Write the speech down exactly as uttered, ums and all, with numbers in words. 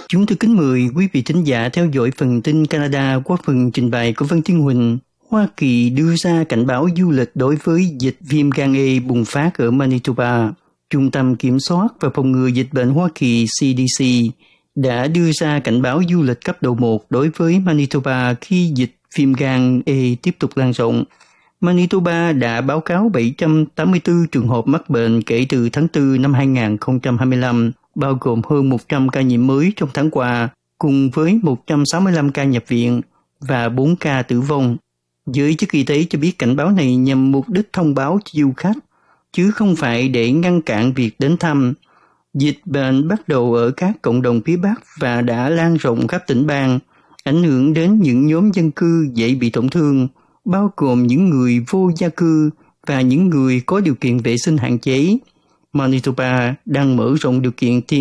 Chúng tôi kính mời quý vị thính giả theo dõi phần tin Canada qua phần trình bày của Văn Thiên Huỳnh. Hoa Kỳ đưa ra cảnh báo du lịch đối với dịch viêm gan A bùng phát ở Manitoba. Trung tâm Kiểm soát và Phòng ngừa Dịch bệnh Hoa Kỳ C D C đã đưa ra cảnh báo du lịch cấp độ một đối với Manitoba khi dịch viêm gan A tiếp tục lan rộng. Manitoba đã báo cáo bảy trăm tám mươi tư trường hợp mắc bệnh kể từ tháng tư năm hai không hai lăm, bao gồm hơn một trăm ca nhiễm mới trong tháng qua, cùng với một trăm sáu mươi lăm ca nhập viện và bốn ca tử vong. Giới chức y tế cho biết cảnh báo này nhằm mục đích thông báo cho du khách, chứ không phải để ngăn cản việc đến thăm. Dịch bệnh bắt đầu ở các cộng đồng phía Bắc và đã lan rộng khắp tỉnh bang, ảnh hưởng đến những nhóm dân cư dễ bị tổn thương, bao gồm những người vô gia cư và những người có điều kiện vệ sinh hạn chế. Manitoba đang mở rộng điều kiện tiêm